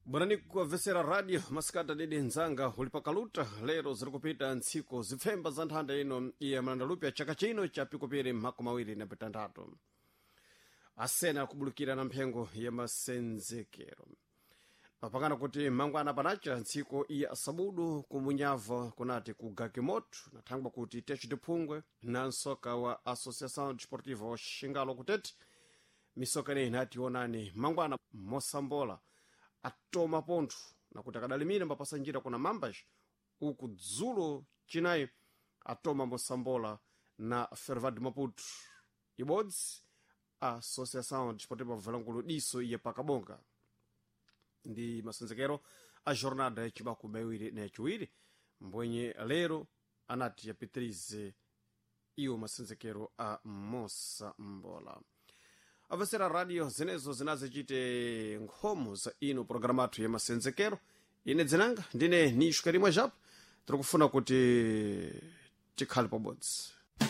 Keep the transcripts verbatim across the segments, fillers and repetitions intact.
Bwanani kuwavesera radio masikata didi nzanga ulipakaluta lero zirikupita ntsiku zipfemba za nthanda ino iya mlandalupi ya chaka chino cha pikupiri mhako mawiri na pitandatu asena akubulukira na mphengo ya masenzekero apakana kuti mangwana panacha ntsiku iya sabudu kumunyava kunati kugakimoto na thangwa kuti techidipungwe na nsoka wa Associação Desportiva wa Xingalo kuteti misoka ine inati onani mangwana mosambola atoma ponto na kuti akadalimira mbapasa njira kuna mambas uku dzulo chinayi atoma mosambola na Fervad Maputo ibodzi a Associação Desportiva Vilankulu diso iye pakabonga ndi masenzekero a jornada ya chibaku mawiri na chiwiri mbwenye lero anati yapitirize iyo masenzekero a mosambola avesera radio zenezo zinazechite nkhomo za ino programatu ya masenzekero ine dzinanga ndine nishkarimwa japo tikufuna kuti tikhale pabodzi.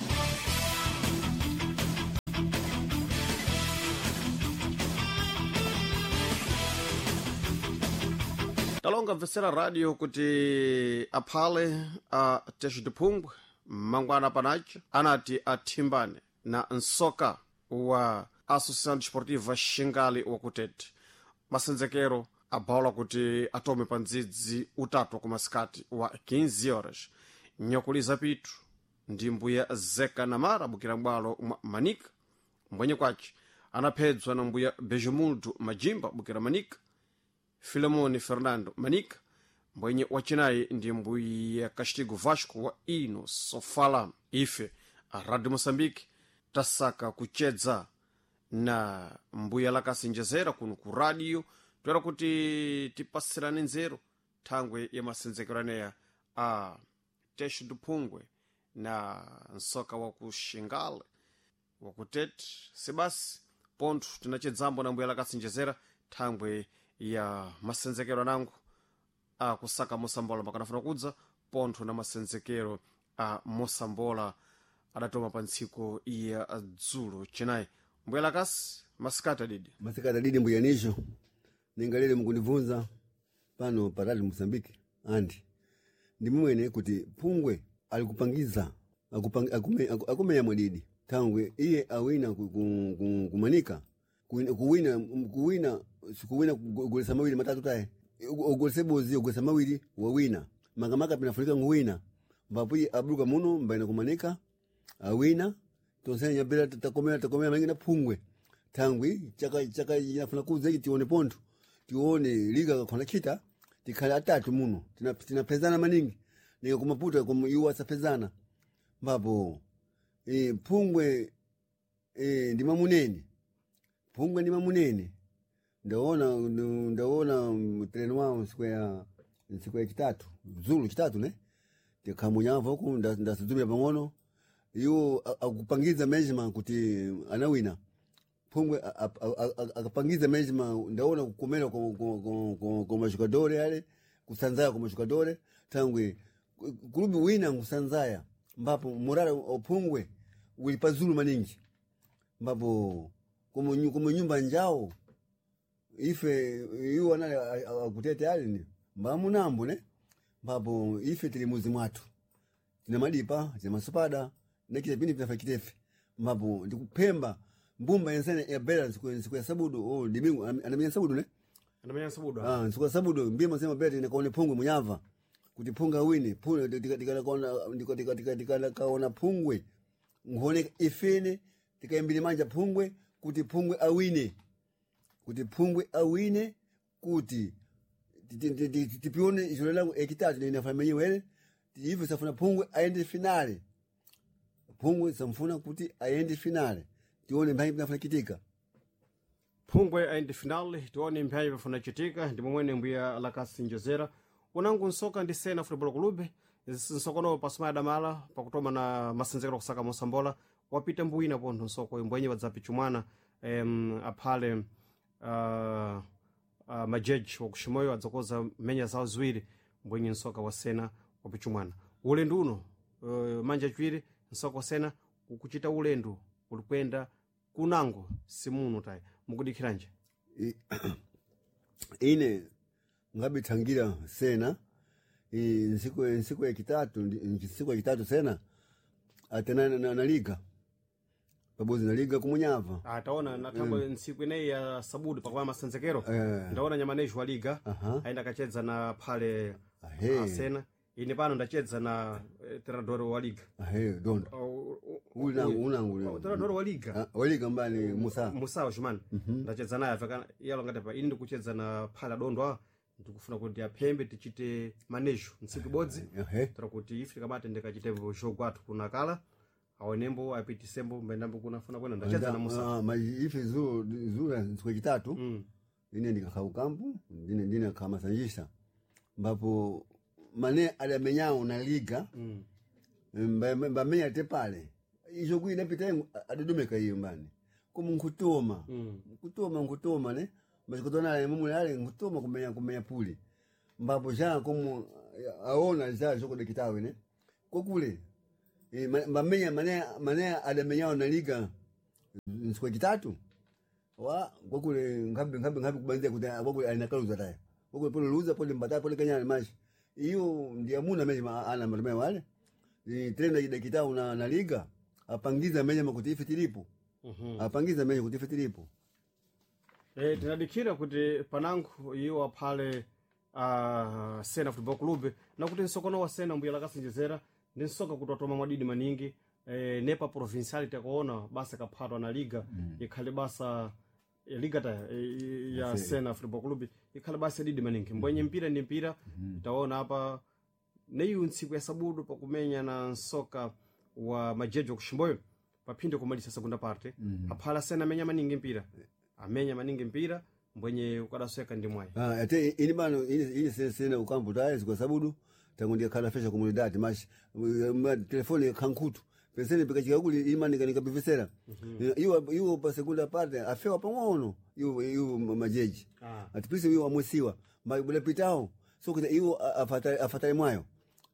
Talonga vesera radio kuti aphale a techidipungwe mangwana panacha anati athimbane na nsoka wa Associação Desportiva Xingali wakutete masenzekero abhaula kuti atome pandzidzi utatu kumasikati wa quinze horas nyakuliza pitu ndi mbuya Zeka Namara bukira mbwalo mwa Manika mbwenye kwachi anaphedzwa na mbuya Bejemundo Majimba bukira Manika Filemoni Fernando Manika mbwenye wachinayi ndi mbuya Castigo Vasco wa ino sofala ife a Radio Moçambique tasaka kuchedza na mbuya lakasinjezera kuno ku radio toera kuti tipasirane nzeru thangwe ya masenzekero aneya a techidipungwe na nsoka wa ku Xingale wa kutete sebasi ponto tinachedzambo na mbuya lakasinjezera thangwe ya masenzekero anangu a kusaka mosambola makanafuna kudza ponto na masenzekero a mosambola adatoma pa ntsiku ya dzulo chinayi mbuya lakasi masikata didi masikata didi mbuya nisho ningalele mukundibvunza pano pa Radio Moçambique andi ndi mwene kuti pungwe alikupangiza akupang, akume, akumeya mwadidi thangwe iye awina kumanika kuwina kuwina sikuwina kugolesa mawiri matatu taye ugolese bozi ugolesa mawiri wawina makamaka pinafulika nguwina mbapo abuluka muno mbaina kumanika awina tonsenya bela takomera takomera mangina pungwe thangwi chaka chaka inafuna kuza tione ponto tione liga kana kita tikhala atatu muno tina tinapezana maningi nika kumaputa kum iwa sapezana mbapo eh pungwe eh ndi mamunene pungwe ndi mamunene ndaona ndaona mtreno wao siku ya siku ya kitatu zulu kitatu ne tikamunyava huko ndasizumia pangono iyo akupangiza management kuti anawina pungwe akapangiza management ndaona kukomera kwa mashukadore yale kusanzaya kwa mashukadore tangwe kulubi wina kusanzaya mbapo morala opungwe ulipazulu maningi mbapo kuma nyumba njao ife iyo anale akutete yale ni mbamunambo ne mbapo ife tilimuzi mwatu tina madipa tina masupada nekile pindi pinafa kitefe mbapo ndikupemba mbumba yensene ya bela siku siku ya sabudu oh ndibingu anamenya sabudu ne anamenya sabudu ah siku ya sabudu mbima sema bela nikaone pungwe munyava kuti punga wini punga tikala kaona ndiko tikala kaona pungwe ngone ifene tikaimbili manja pungwe kuti pungwe awine kuti pungwe awine kuti tipione ijolo langu ekitatu ni nafanya yewe hivyo safuna pungwe aende finale pungwe samfuna kuti aende finale tione mbaye binafuna kitika pungwe aende finale tione mbaye binafuna kitika ndi mwene mbuya lakasinjezera unangu nsoka ndi sena football club nsokono pasuma damala pakutoma na masenzekero kusaka mosambola wapita mbuina pontho nsoko mbwenye badzapi chumwana em aphale uh, uh, majeji wakushimoyo adzokoza menya zawo ziwiri mbwenye nsoka wa sena wapichumwana ulendu uno uh, manja chiwiri nsoka wa sena ukuchita ulendu ulikwenda kunango simuno tayi mukudikiranje ine ngabe tangira sena nsiku nsiku ya kitatu nsiku ya kitatu sena atena na, na liga pabozi na liga kumunyava ataona na tambo mm. nsiku ine ya sabudu pakwa masenzekero eh. ndaona nyamanejo wa liga uh-huh. aenda kacheza na pale Ahe. Sena ini pano ndacheza na eh, Teradoro wa liga ahe dondo una una ngule Teradoro wa liga wa liga mbani Musa Musa Oshman mm-hmm. ndacheza naye afaka yalo ngati pa ini ndikucheza na pala dondo ndikufuna kuti apembe tichite manejo nsiku bodzi ahe tara kuti ife kabate ndikachite show kwatu kuna kala awenembo apitisembo mbendambo kunafuna kwenda ndacheza na Musa ah ma ife zu zura nsiku kitatu mm. ine ndikakha ukampu ndine ndine kama sanjisha mbapo mane alamenyao na liga mm. mbamenya te pale ijo kuina pitengo adudumeka hiyo mbani kuma nkutoma mm. nkutoma nkutoma ne mashikotona mumu yale nkutoma kumenya kumenya puli mbapo jana komu aona za joko de kitawe ne kokule e, mbamenya mane mane alamenyao na liga nsiku kitatu wa kokule ngabe ngabe ngabe kubanzia kuta kokule alinakaluza tayo kokule pole luza pole mbata pole kanya maji hiyo ndio muna meji ana mtume wale ni tena ile kitao na, na liga apangiza meji makutifi tilipo mhm apangiza meji kutifi tilipo eh tinadikira kuti panangu hiyo pale uh, Sena Football Club na kuti nsokono wa Sena mbuyala kasinjezera ndi nsoka kutotoma madidi maningi eh nepa provincial takuona basa kaphatwa na liga mm. ikhale basa ya liga ta e, ya Sena Football Club ikhale basa didi maningi mbwenye mpira ni mpira mm. taona hapa neyu nsiku ya sabudu pakumenya na nsoka wa majejo kushimboyo papinde kumalisa segunda parte mm. aphala Sena menya maningi mpira amenya maningi mpira mbwenye ukadasweka ndi mwayi ah ate ini bano ini ini Sena ukambu tayo kwa sabudu tangu ndia kala fesha komunidade mashi telefoni kankutu peseni pikachika kuli imani kanika bifesera hiyo mm-hmm. hiyo pa segunda parte afewa pangono hiyo hiyo majeji ah. atipisi hiyo amwesiwa mbele pitao so kita hiyo afata afata mwayo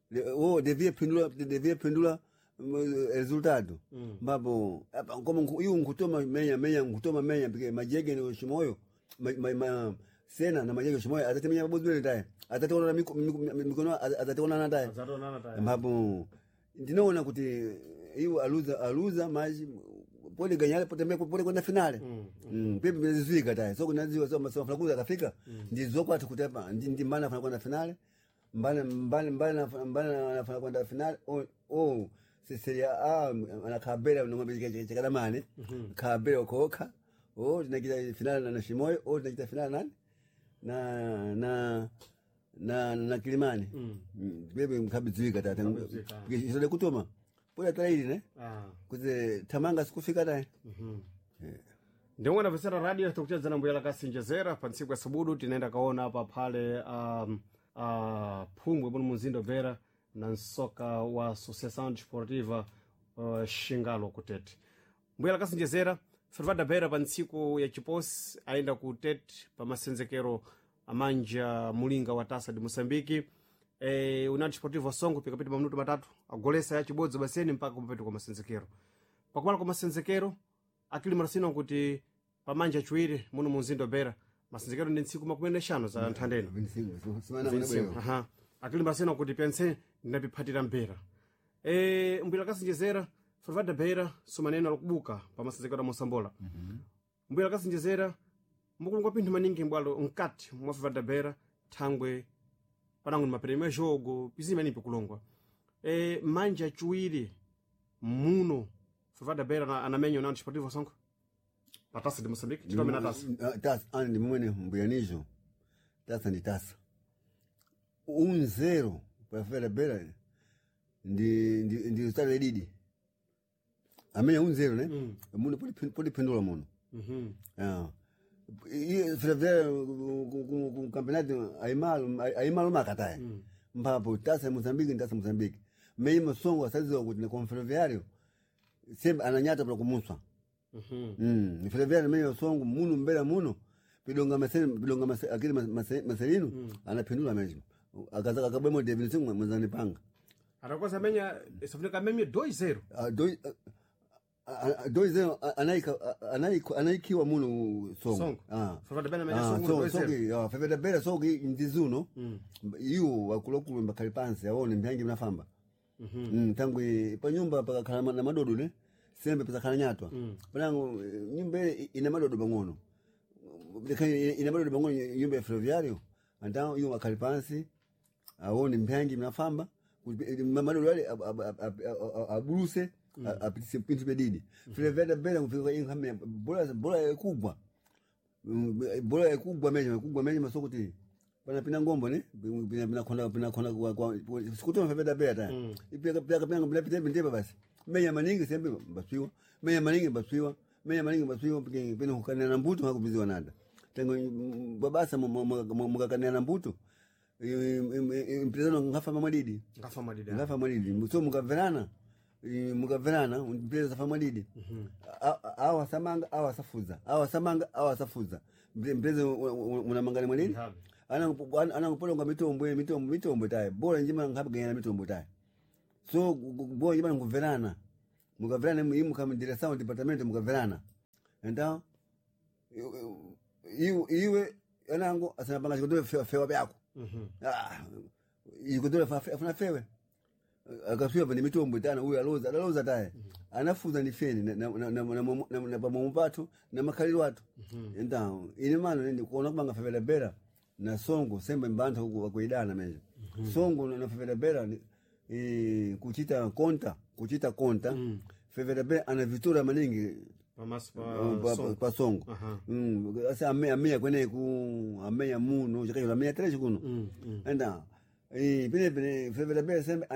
o devia pendula devia pendula resultado mm. Babo kama hiyo ngutoma menya menya ngutoma menya pike majege ni shimoyo ma, ma, Sena na majege shimoyo atatemenya babozwe taye atataona mikono atataona na taye atataona na taye babo ndinaona kuti hiyo aluza aluza maji pole ganyale potembe pole kwenda finale mm, mm. mm pepe bezifika taye so kuna ziwa so masofa kuza kafika mm. ndizo kwa tukutapa ndi ndi maana fana kwenda finale mbana mbana mbana mbana anafanya kwenda finale oh, oh Serie A ana kabela ngombe chakala mane mm-hmm. kabela koka oh tunakiza finale na Shimoyo oh tunakiza finale nani na na na na Kilimani mm. bebe mkabizika tata kisha kutoma pole taili ne ah kuze tamanga sikufika tae mhm yeah. Ndio mwana vesera radio tukucheza na mbuyala kasinjezera pansiku ya sabudu tinaenda kaona hapa pale um uh Pungwe bwana Muzindo Vera na nsoka wa Associação Desportiva uh, Xingalo kutete mbuyala kasinjezera Fervada Vera pansiku ya Chiposi aenda kutete pa masenzekero amanja mulinga wa Taça de Moçambique eh União Desportiva Songo pika pita minuto matatu agolesa ya chibodzi baseni mpaka kumpeta kwa masenzekero pakumala kwa masenzekero akili marasino kuti pamanja chwire muno Muzindo Vera masenzekero ndi ntsiku makumene shano za nthandeno aha akili marasino kuti pense ndinapiphatira mbera eh mbuyala kasinjezera Fervada Vera sumaneno lokubuka pa masenzekero Mosambola mhm mbuyala kasinjezera mukulungwa pinthu maningi mbwalo nkati mwa Fervada Vera thangwe panangu ni mapremio jogo pizima nipi kulongwa e manja chuiri muno Fervada Vera anamenyo União Desportiva Songo pa Taça de Moçambique chitome na Taça Taça ani mwene mbuyanizo Taça ni Taça um zero para Fervada Vera ndi ndi ndi ustare didi amenya um zero ne mm. muno poli poli pendula muno mhm ah e Fervada com campeonato aimalo aimalo makataye mm. Mbapo Taça ya Moçambique Taça Moçambique mesmo songo sazizo kuti com Ferroviário sempre ananyata para kumuswa mhm mm Ferroviário mesmo songo muno mbela muno pidonga maseni pidonga maseni akili maselino mm. Anapindula mesmo akaza akabemo definição mwanzani panga atakosa menya sofika menya dois zero ah dois doize anaika anaika anaikiwa muno songo Songo. ah Feveda bela menya ah songo so doize. soki ah feveda bela soki ndizuno yu wakulokulu mbakali pansi aone mbyangi mnafamba mhm tangu pa nyumba pa kala na madodo ne sembe pesa kala nyatwa panango nyumba ina madodo bangono ina madodo bangono nyumba ya Flaviario andao yu wakali pansi aone mbyangi mnafamba madodo wale aburuse apitise pintu bedidi Flaviario bela kufika ingame bola bola kubwa bola kubwa meje kubwa meje masoko ti pana pina ngombo ne pina pina konda pina konda kwa sikuto Flaviario bela ta ipia pia pia ngombo pita pita basi meya maningi sembe basiwa meya maningi basiwa meya maningi basiwa pike pina hukana na mbuto hakubiziwa nada tango babasa mugakana na mbuto impezano ngafa madidi Ngafa madidi. ngafa madidi so mukaverana mukaverana mpeza fa madidi awa samanga awa safuza awa samanga awa safuza mpeza munamangana madidi ana ana kupolonga mitombo mitombo mitombo taye bora njima ngabagena mitombo taye so bo njima nguverana mukaverana imu kama direction department mukaverana enda iwe iwe yanango asanapanga chikodola fewa byako mhm ah ikodola afuna fewe akafia pa mitombo tana huyu aloza aloza taye anafuza ni feni na na na na pamompato na makaliro watu enda ine maana ndi kuona kubanga Feveda bela na songo sembe mbanta huko wakuidana meje songo na Feveda bela eh kuchita konta kuchita konta Feveda bela ana vitura maningi Pamas pa songo pa songo mm asa amea amea kwene ku amea muno chakayo amea treje kuno enda eh bine bine Feveda bela sembe